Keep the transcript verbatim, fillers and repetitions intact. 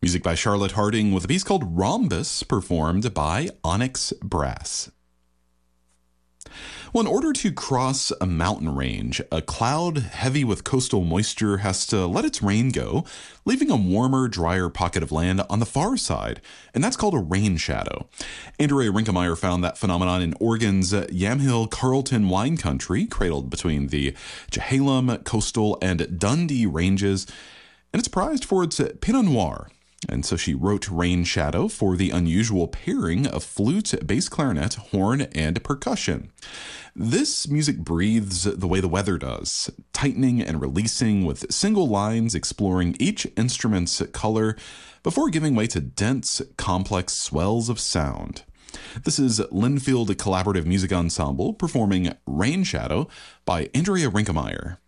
Music by Charlotte Harding with a piece called Rhombus, performed by Onyx Brass. Well, in order to cross a mountain range, a cloud heavy with coastal moisture has to let its rain go, leaving a warmer, drier pocket of land on the far side, and that's called a rain shadow. Andrea Rinkemeyer found that phenomenon in Oregon's Yamhill Carlton wine country, cradled between the Chehalem, Coastal, and Dundee ranges, and it's prized for its Pinot Noir. And so she wrote Rain Shadow for the unusual pairing of flute, bass clarinet, horn, and percussion. This music breathes the way the weather does, tightening and releasing with single lines exploring each instrument's color before giving way to dense, complex swells of sound. This is Linfield Collaborative Music Ensemble performing Rain Shadow by Andrea Rinkemeyer.